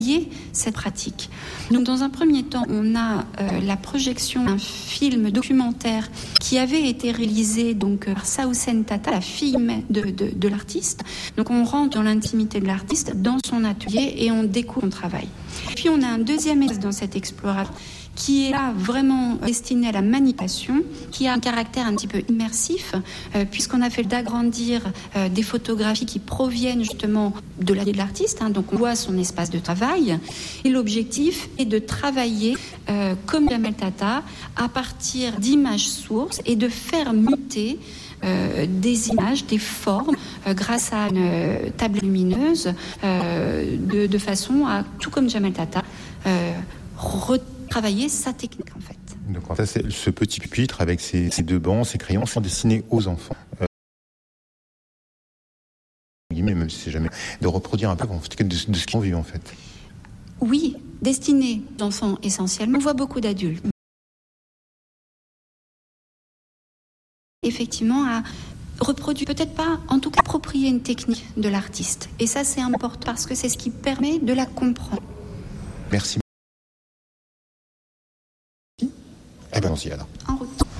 cette pratique. Donc, dans un premier temps, on a la projection d'un film documentaire qui avait été réalisé par Saoussen Tata, la fille de l'artiste. Donc, on rentre dans l'intimité de l'artiste, dans son atelier, et on découvre son travail. Puis, on a un deuxième espace dans cette exploration qui est là vraiment destiné à la manipulation, qui a un caractère un petit peu immersif, puisqu'on a fait d'agrandir des photographies qui proviennent justement de l'artiste, donc on voit son espace de travail, et l'objectif est de travailler comme Jamel Tata à partir d'images sources et de faire muter des images, des formes, grâce à une table lumineuse, de façon à, tout comme Jamel Tata, travailler sa technique en fait. Donc ça, c'est ce petit pupitre avec ces deux bancs, ces crayons sont destinés aux enfants. Même si c'est jamais de reproduire un peu de ce qu'ils ont vu en fait. Oui, destinés aux enfants essentiellement. On voit beaucoup d'adultes. Effectivement, à reproduire, peut-être pas, en tout cas approprier une technique de l'artiste. Et ça, c'est important parce que c'est ce qui permet de la comprendre. Merci. Eh bien, on s'y va alors. En route.